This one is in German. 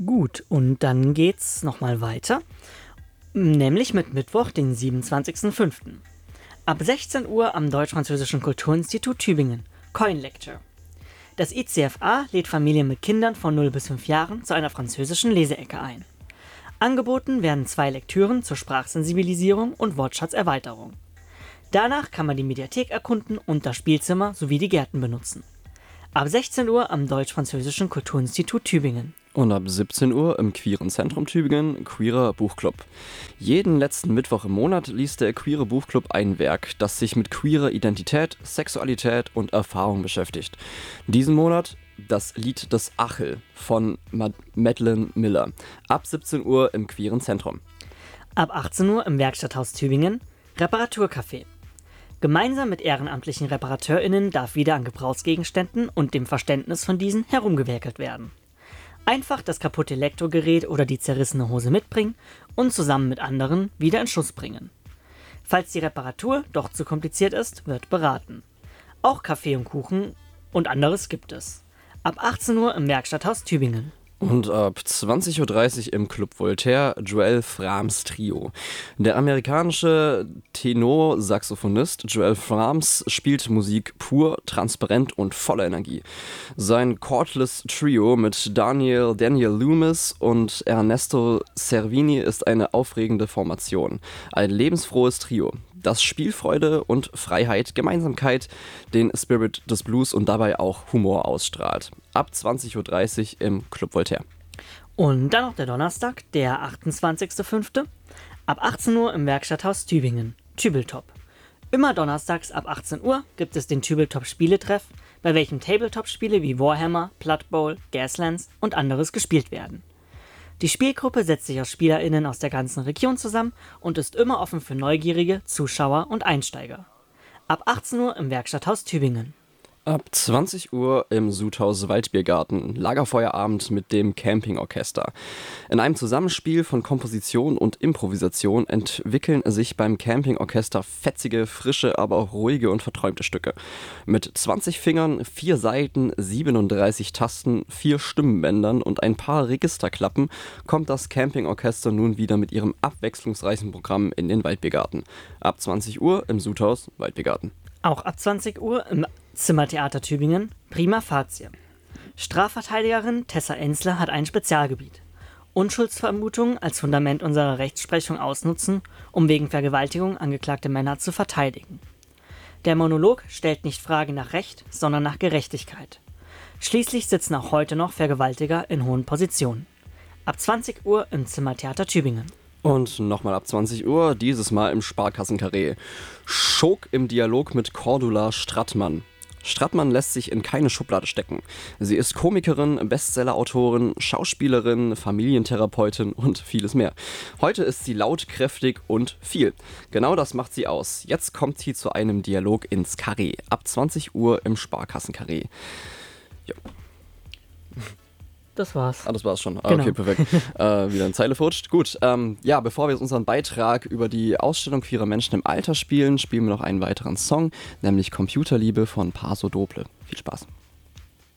Gut, und dann geht's nochmal weiter, nämlich mit Mittwoch, den 27.05. Ab 16 Uhr am Deutsch-Französischen Kulturinstitut Tübingen. Coin Lecture. Das ICFA lädt Familien mit Kindern von 0 bis 5 Jahren zu einer französischen Leseecke ein. Angeboten werden 2 Lektüren zur Sprachsensibilisierung und Wortschatzerweiterung. Danach kann man die Mediathek erkunden und das Spielzimmer sowie die Gärten benutzen. Ab 16 Uhr am Deutsch-Französischen Kulturinstitut Tübingen. Und ab 17 Uhr im Queeren Zentrum Tübingen Queerer Buchclub. Jeden letzten Mittwoch im Monat liest der Queere Buchclub ein Werk, das sich mit queerer Identität, Sexualität und Erfahrung beschäftigt. Diesen Monat das Lied des Achill von Madeleine Miller. Ab 17 Uhr im Queeren Zentrum. Ab 18 Uhr im Werkstatthaus Tübingen Reparaturcafé. Gemeinsam mit ehrenamtlichen ReparateurInnen darf wieder an Gebrauchsgegenständen und dem Verständnis von diesen herumgewerkelt werden. Einfach das kaputte Elektrogerät oder die zerrissene Hose mitbringen und zusammen mit anderen wieder in Schuss bringen. Falls die Reparatur doch zu kompliziert ist, wird beraten. Auch Kaffee und Kuchen und anderes gibt es. Ab 18 Uhr im Werkstatthaus Tübingen. Und ab 20.30 Uhr im Club Voltaire Joel Frams Trio. Der amerikanische Tenor-Saxophonist Joel Frams spielt Musik pur, transparent und voller Energie. Sein Cordless Trio mit Daniel Loomis und Ernesto Cervini ist eine aufregende Formation. Ein lebensfrohes Trio, das Spielfreude und Freiheit, Gemeinsamkeit, den Spirit des Blues und dabei auch Humor ausstrahlt. Ab 20.30 Uhr im Club Voltaire. Und dann noch der Donnerstag, der 28.05. Ab 18 Uhr im Werkstatthaus Tübingen, Tübeltop. Immer donnerstags ab 18 Uhr gibt es den Tübeltop-Spieletreff, bei welchem Tabletop-Spiele wie Warhammer, Blood Bowl, Gaslands und anderes gespielt werden. Die Spielgruppe setzt sich aus SpielerInnen aus der ganzen Region zusammen und ist immer offen für Neugierige, Zuschauer und Einsteiger. Ab 18 Uhr im Werkstatthaus Tübingen. Ab 20 Uhr im Sudhaus Waldbiergarten, Lagerfeuerabend mit dem Campingorchester. In einem Zusammenspiel von Komposition und Improvisation entwickeln sich beim Campingorchester fetzige, frische, aber auch ruhige und verträumte Stücke. Mit 20 Fingern, 4 Saiten, 37 Tasten, 4 Stimmbändern und ein paar Registerklappen kommt das Campingorchester nun wieder mit ihrem abwechslungsreichen Programm in den Waldbiergarten. Ab 20 Uhr im Sudhaus Waldbiergarten. Auch ab 20 Uhr im Zimmertheater Tübingen, Prima Facie. Strafverteidigerin Tessa Enzler hat ein Spezialgebiet. Unschuldsvermutungen als Fundament unserer Rechtsprechung ausnutzen, um wegen Vergewaltigung angeklagte Männer zu verteidigen. Der Monolog stellt nicht Frage nach Recht, sondern nach Gerechtigkeit. Schließlich sitzen auch heute noch Vergewaltiger in hohen Positionen. Ab 20 Uhr im Zimmertheater Tübingen. Und nochmal ab 20 Uhr, dieses Mal im Sparkassenkarree. Schok im Dialog mit Cordula Strattmann. Strattmann lässt sich in keine Schublade stecken. Sie ist Komikerin, Bestsellerautorin, Schauspielerin, Familientherapeutin und vieles mehr. Heute ist sie laut, kräftig und viel. Genau das macht sie aus. Jetzt kommt sie zu einem Dialog ins Karree. Ab 20 Uhr im Sparkassenkarree. Ja. Das war's. Das war's schon. Genau. Okay, perfekt. Wieder eine Zeile verrutscht. Gut, bevor wir jetzt unseren Beitrag über die Ausstellung queerer Menschen im Alter spielen wir noch einen weiteren Song, nämlich Computerliebe von Paso Doble. Viel Spaß.